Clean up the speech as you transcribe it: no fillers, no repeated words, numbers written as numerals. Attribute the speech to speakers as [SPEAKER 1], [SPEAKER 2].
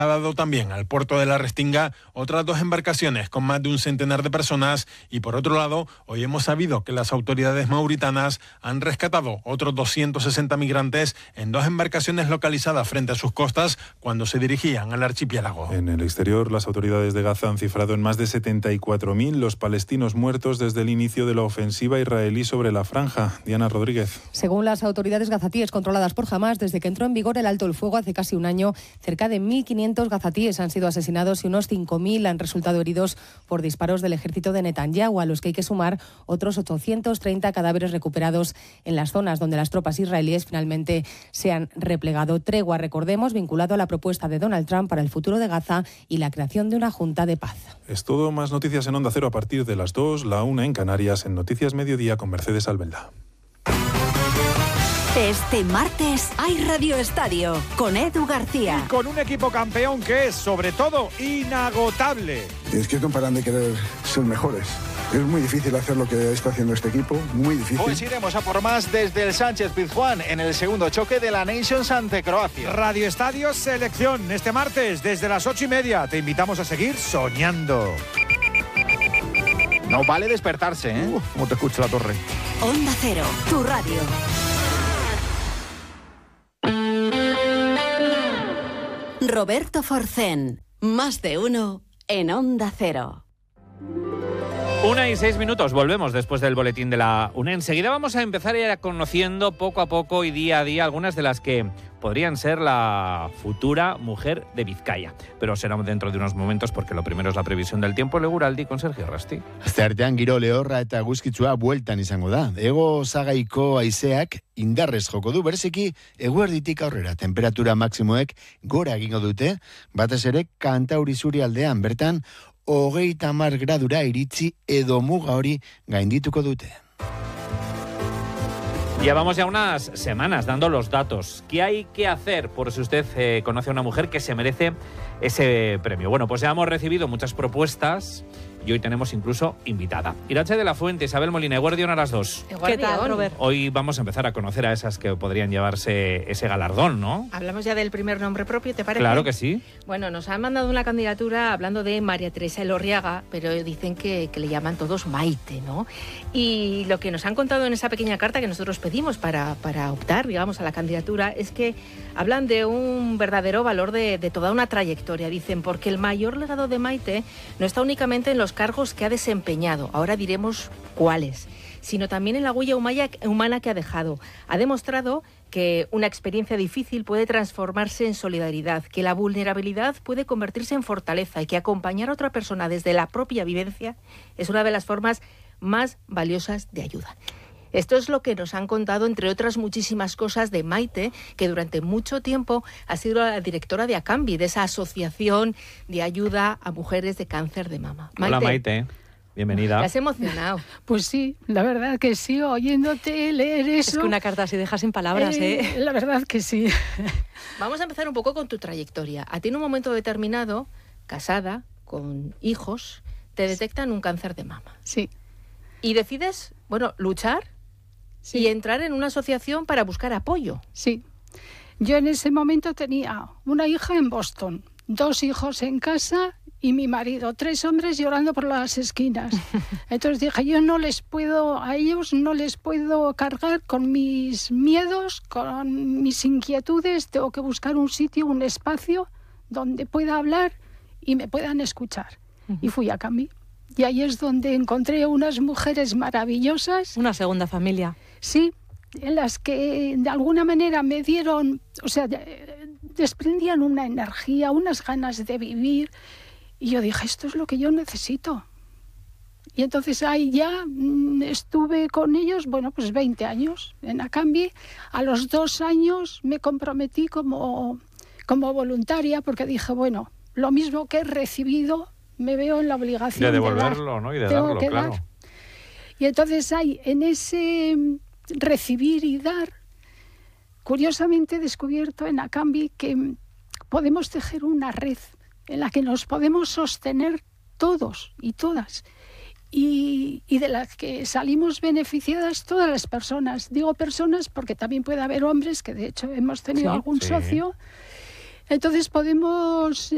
[SPEAKER 1] Ha dado también al puerto de la Restinga otras 2 embarcaciones con más de un centenar de personas y por otro lado, hoy hemos sabido que las autoridades mauritanas han rescatado otros 260 migrantes en 2 embarcaciones localizadas frente a sus costas cuando se dirigían al archipiélago.
[SPEAKER 2] En el exterior, las autoridades de Gaza han cifrado en más de 74.000 los palestinos muertos desde el inicio de la ofensiva israelí sobre la franja. Diana Rodríguez.
[SPEAKER 3] Según las autoridades gazatíes controladas por Hamás, desde que entró en vigor el alto el fuego hace casi un año, cerca de 1.500 gazatíes han sido asesinados y unos 5.000 han resultado heridos por disparos del ejército de Netanyahu, a los que hay que sumar otros 830 cadáveres recuperados en las zonas donde las tropas israelíes finalmente se han replegado. Tregua, recordemos, vinculado a la propuesta de Donald Trump para el futuro de Gaza y la creación de una junta de paz.
[SPEAKER 2] Es todo, más noticias en Onda Cero a partir de las 2, la 1 en Canarias, en Noticias Mediodía con Mercedes Albelda.
[SPEAKER 4] Este martes hay Radio Estadio con Edu García.
[SPEAKER 5] Y con un equipo campeón que es, sobre todo, inagotable.
[SPEAKER 6] Es que no paran de querer ser mejores. Es muy difícil hacer lo que está haciendo este equipo, muy difícil.
[SPEAKER 5] Pues iremos a por más desde el Sánchez-Pizjuán en el segundo choque de la Nations ante Croacia. Radio Estadio Selección, este martes desde las 8:30. Te invitamos a seguir soñando. No vale despertarse, ¿eh? Como te escucho la torre.
[SPEAKER 4] Onda Cero, tu radio. Roberto Forcén, más de uno en Onda Cero.
[SPEAKER 7] 1:06, volvemos después del boletín de la UNED. Enseguida vamos a empezar a ir conociendo poco a poco y día a día algunas de las que podrían ser la futura mujer de Vizcaya. Pero será dentro de unos momentos porque lo primero es la previsión del tiempo. Leguraldi con Sergio Rasti.
[SPEAKER 8] Asteartean giro lehorra eta eguzkitsua bueltan izango da. Hego zagaiko haizeak indarrez joko du, bereziki eguerditik aurrera. Temperatura maksimoek gora egingo dute, batez ere Kantauri isurialdean, bertan 30 gradura iritzi edo muga hori gaindituko dute.
[SPEAKER 7] Llevamos ya unas semanas dando los datos. ¿Qué hay que hacer por si usted conoce a una mujer que se merece ese premio? Bueno, pues ya hemos recibido muchas propuestas y hoy tenemos incluso invitada. Irache de la Fuente, Isabel Molina, Eguardión a las 2.
[SPEAKER 9] ¿Qué tal, Robert?
[SPEAKER 7] Hoy vamos a empezar a conocer a esas que podrían llevarse ese galardón, ¿no?
[SPEAKER 9] Hablamos ya del primer nombre propio, ¿te parece?
[SPEAKER 7] Claro que sí.
[SPEAKER 9] Bueno, nos han mandado una candidatura hablando de María Teresa Elorriaga, pero dicen que le llaman todos Maite, ¿no? Y lo que nos han contado en esa pequeña carta que nosotros pedimos para optar, digamos, a la candidatura, es que hablan de un verdadero valor de toda una trayectoria. Dicen, porque el mayor legado de Maite no está únicamente en los cargos que ha desempeñado, ahora diremos cuáles, sino también en la huella humana que ha dejado. Ha demostrado que una experiencia difícil puede transformarse en solidaridad, que la vulnerabilidad puede convertirse en fortaleza y que acompañar a otra persona desde la propia vivencia es una de las formas más valiosas de ayuda. Esto es lo que nos han contado, entre otras muchísimas cosas, de Maite, que durante mucho tiempo ha sido la directora de ACAMBI, de esa asociación de ayuda a mujeres de cáncer de mama. Maite.
[SPEAKER 7] Hola, Maite. Bienvenida.
[SPEAKER 9] ¿Te has emocionado?
[SPEAKER 10] Pues sí, la verdad que sí, oyéndote leer eso.
[SPEAKER 11] Es que una carta así deja sin palabras, ¿eh?
[SPEAKER 10] La verdad que sí.
[SPEAKER 9] Vamos a empezar un poco con tu trayectoria. A ti en un momento determinado, casada, con hijos, te detectan un cáncer de mama.
[SPEAKER 10] Sí.
[SPEAKER 9] Y decides, luchar. Sí. Y entrar en una asociación para buscar apoyo.
[SPEAKER 10] Sí. Yo en ese momento tenía una hija en Boston, 2 hijos en casa y mi marido, 3 hombres llorando por las esquinas. Entonces dije, a ellos no les puedo cargar con mis miedos, con mis inquietudes. Tengo que buscar un sitio, un espacio donde pueda hablar y me puedan escuchar. Y fui a ACAMBI. Y ahí es donde encontré unas mujeres maravillosas.
[SPEAKER 11] Una segunda familia.
[SPEAKER 10] Sí, en las que de alguna manera me dieron, desprendían una energía, unas ganas de vivir. Y yo dije, esto es lo que yo necesito. Y entonces ahí ya estuve con ellos, 20 años en ACAMBI. A los 2 años me comprometí como voluntaria porque dije, lo mismo que he recibido, me veo en la obligación
[SPEAKER 7] de devolverlo, ¿no? Y de darlo, claro.
[SPEAKER 10] Dar. Y entonces hay en ese recibir y dar, curiosamente he descubierto en ACAMBI que podemos tejer una red en la que nos podemos sostener todos y todas y de la que salimos beneficiadas todas las personas. Digo personas porque también puede haber hombres, que de hecho hemos tenido algún socio. Entonces podemos